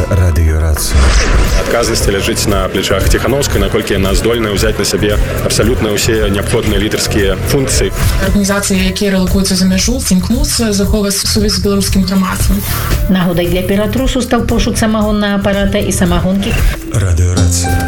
Радыёрацыя. Адказнасць ляжыць на плечах Ціхановскай, наколькі яна здольная ўзяць на сябе абсалютна ўсе неабходныя лідарскія функцыі. Арганізацыі, якія рэлакуюцца за мяжу, імкнуцца захоўваць сувязь з беларускім грамадствам. Нагодай для ператрусу стаў пошук самагоннага апарата і самагонкі. Радыёрацыя.